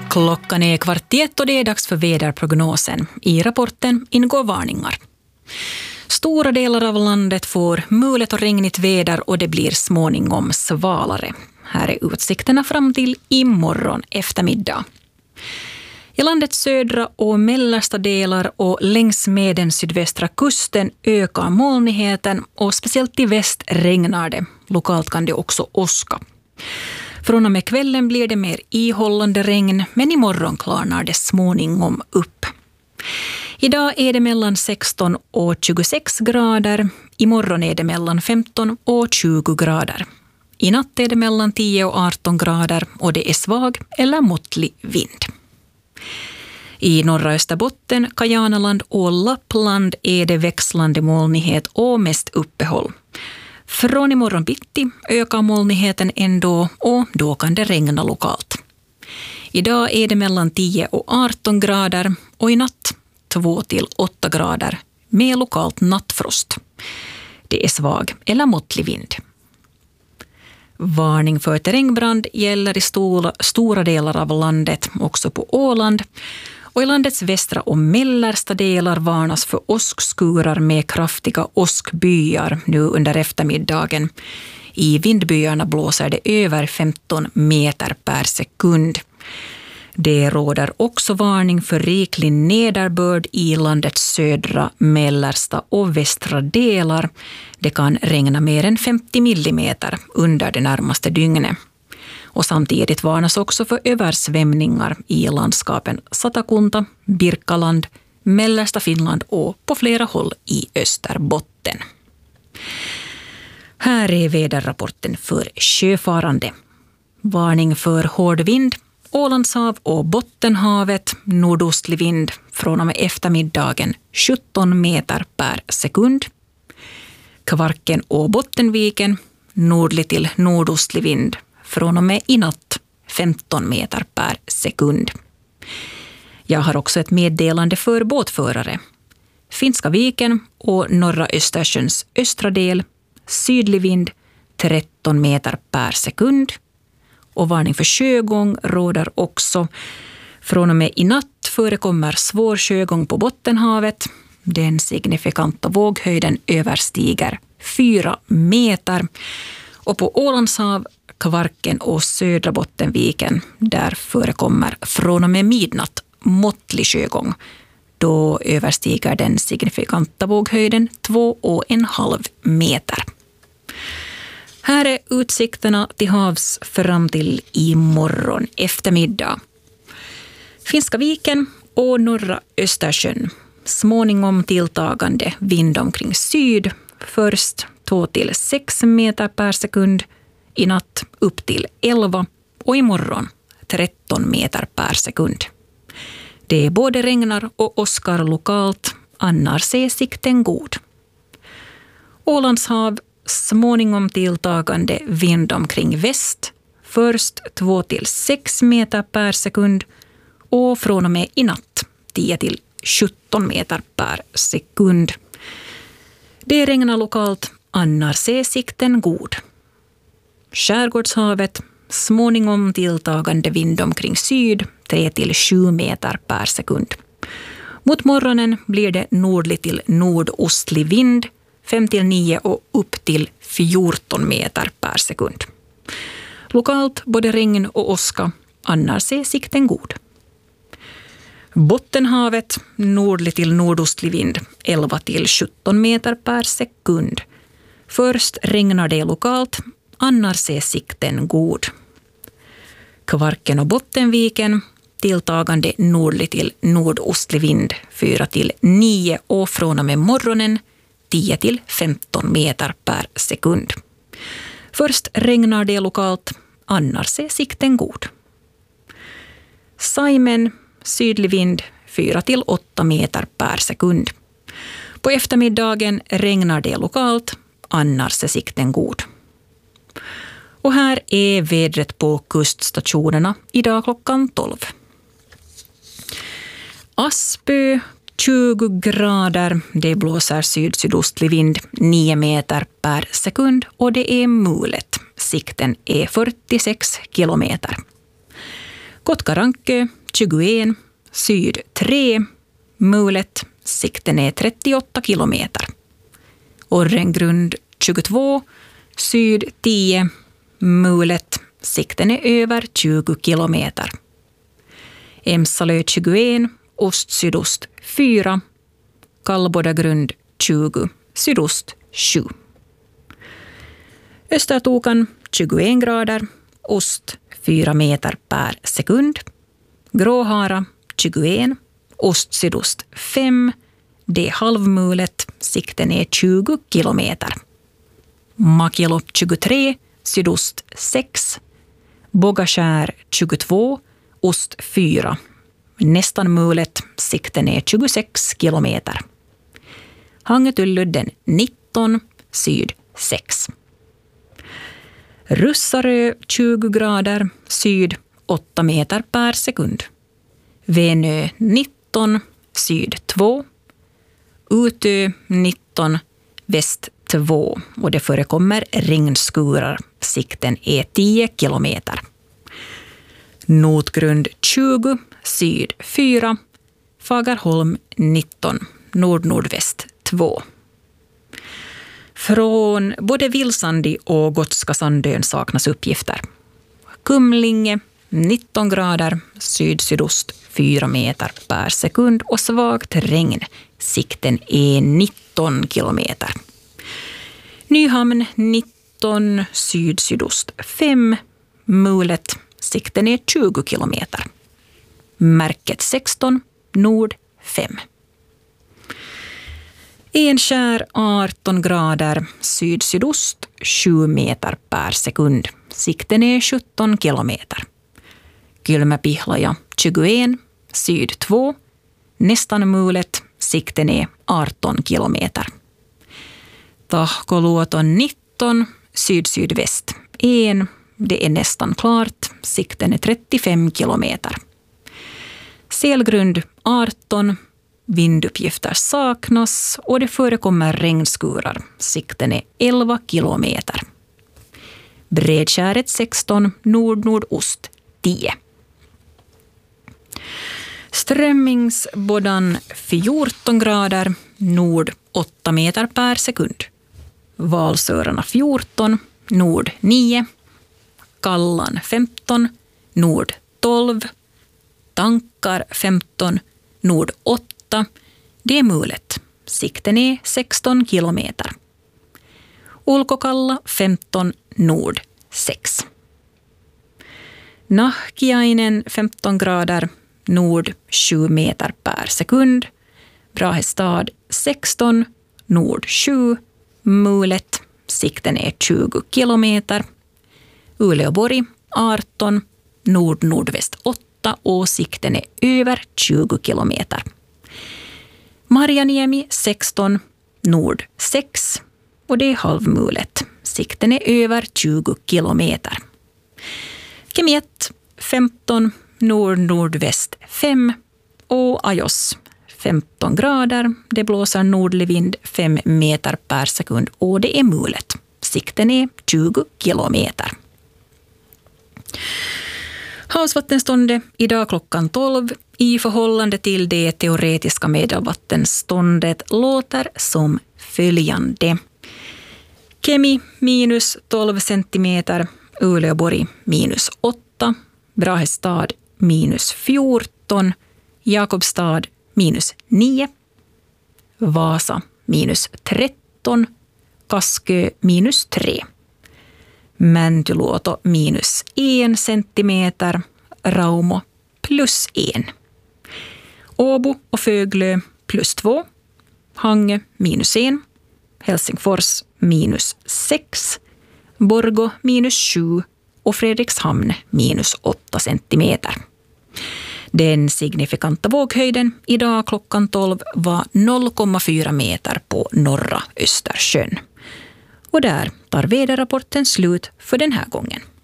Klockan är 7:15 och det är dags för väderprognosen. I rapporten ingår varningar. Stora delar av landet får mulet och regnigt väder och det blir småningom svalare. Här är utsikterna fram till imorgon eftermiddag. I landets södra och mellersta delar och längs med den sydvästra kusten ökar molnigheten och speciellt i väst regnar det. Lokalt kan det också åska. Från och med kvällen blir det mer ihållande regn, men imorgon klarnar det småningom upp. Idag är det mellan 16 och 26 grader. Imorgon är det mellan 15 och 20 grader. I natt är det mellan 10 och 18 grader och det är svag eller måttlig vind. I norra Österbotten, Kajanaland och Lappland är det växlande molnighet och mest uppehåll. Från imorgon bitti ökar molnigheten ändå och då kan det regna lokalt. Idag är det mellan 10 och 18 grader och i natt 2 till 8 grader med lokalt nattfrost. Det är svag eller måttlig vind. Varning för terrängbrand gäller i stora delar av landet, också på Åland. Och i landets västra och mellersta delar varnas för åskskurar med kraftiga åskbyar nu under eftermiddagen. I vindbyarna blåser det över 15 meter per sekund. Det råder också varning för riklig nederbörd i landets södra, mellersta och västra delar. Det kan regna mer än 50 millimeter under det närmaste dygnet. Och samtidigt varnas också för översvämningar i landskapen Satakunta, Birkaland, mellersta Finland och på flera håll i Österbotten. Här är väderrapporten för sjöfarande. Varning för hård vind, Ålandshav och Bottenhavet, nordostlig vind från och med eftermiddagen 17 meter per sekund. Kvarken och Bottenviken, nordlig till nordostlig vind från och med i natt 15 meter per sekund. Jag har också ett meddelande för båtförare. Finska viken och norra Östersjöns östra del, sydlig vind 13 meter per sekund. Och varning för sjögång råder också. Från och med i natt förekommer svår sjögång på Bottenhavet. Den signifikanta våghöjden överstiger 4 meter. Och på Ålandshav, Kvarken och södra Bottenviken, där förekommer från och med midnatt måttlig sjögång. Då överstiger den signifikanta våghöjden 2,5 meter. Här är utsikterna till havs fram till imorgon eftermiddag. Finska viken och norra Östersjön. Småningom tilltagande vind omkring syd. Först 2 till 6 meter per sekund. I natt upp till 11 och imorgon 13 meter per sekund. Det både regnar och åskar lokalt, annars är sikten god. Ålandshav, småningom tilltagande vind omkring väst. Först 2 till 6 meter per sekund och från och med i natt 10 till 17 meter per sekund. Det regnar lokalt, annars är sikten god. Skärgårdshavet, småningom tilltagande vind omkring syd, 3 till 7 meter per sekund. Mot morgonen blir det nordlig till nordostlig vind, 5 till 9 och upp till 14 meter per sekund. Lokalt både regn och åska, annars är sikten god. Bottenhavet, nordlig till nordostlig vind, 11 till 17 meter per sekund. Först regnar det lokalt, annars är sikten god. Kvarken och Bottenviken, tilltagande nordlig till nordostlig vind, 4 till 9 och från och med morgonen 10 till 15 meter per sekund. Först regnar det lokalt, annars är sikten god. Saimen, sydlig vind, 4 till 8 meter per sekund. På eftermiddagen regnar det lokalt, annars är sikten god. Och här är vädret på kuststationerna idag klockan 12. Aspö, 20 grader, det blåser sydostlig vind 9 meter per sekund och det är mulet. Sikten är 46 kilometer. Kotkarankö 21, syd 3, mulet, sikten är 38 kilometer. Orrengrund 22, syd 10, mulet, sikten är över 20 kilometer. Emsalö 21, ost-sydost 4, Kallbodagrund 20, sydost 7. Östertokan 21 grader, ost 4 meter per sekund. Gråhara 21, ost-sydost 5, det är halvmulet, sikten är 20 kilometer. Makilo 23, sydost 6, Bågaskär 22, ost 4, nästan mulet, sikten är 26 kilometer. Hangetulludden 19, syd 6. Russarö 20 grader, syd 8 meter per sekund. Venö 19, syd 2. Utö 19, väst 2 och det förekommer regnskurar. Sikten är 10 kilometer. Notgrund 20, syd 4. Fagerholm 19, nord-nordväst 2. Från både Vilsandi och Gotska Sandön saknas uppgifter. Kumlinge 19 grader, syd-sydost 4 meter per sekund och svagt regn. Sikten är 19 kilometer. Nyhamn 19, syd-sydost 5, mulet, sikten är 20 kilometer. Märket 16, nord 5. Enskär 18 grader, syd-sydost 7 meter per sekund. Sikten är 17 kilometer. Kylmäpihlaja 21, syd 2, nästan mulet, sikten är 18 kilometer. Tahkoluoton 19, syd-sydväst 1, det är nästan klart, sikten är 35 kilometer. Selgrund 18, vinduppgifter saknas och det förekommer regnskurar, sikten är 11 kilometer. Bredskäret 16, nord-nordost 10. Strömmingsboddan 14 grader, nord 8 meter per sekund. Valsörarna 14, nord 9. Kallan 15, nord 12. Tankar 15, nord 8. Det är mulet. Sikten är 16 kilometer. Ulkokalla 15, nord 6. Nahkiainen 15 grader, nord 7 meter per sekund. Brahestad 16, nord 7. Mulet, sikten är 20 kilometer. Uleåborg 18, nord-nordväst 8 och sikten är över 20 kilometer. Marjaniemi 16, nord 6 och det är halvmulet. Sikten är över 20 kilometer. Kemiet 15, nord-nordväst 5 och Ajos 15 grader. Det blåser nordlig vind 5 meter per sekund och det är mulet. Sikten är 20 kilometer. Havsvattenståndet idag klockan 12 i förhållande till det teoretiska medelvattenståndet låter som följande. Kemi minus 12 centimeter, Uleåborg minus 8, Brahestad minus 14, Jakobstad minus 9, Vasa minus 13, Kaskö minus 3, Mäntyluoto minus 1 centimeter, Raumo plus 1, Åbo och Föglö plus 2, Hange minus 1, Helsingfors minus 6, Borgå minus 7 och Fredrikshamn minus 8 centimeter. Den signifikanta våghöjden idag klockan 12 var 0,4 meter på norra Östersjön. Och där tar väderrapporten slut för den här gången.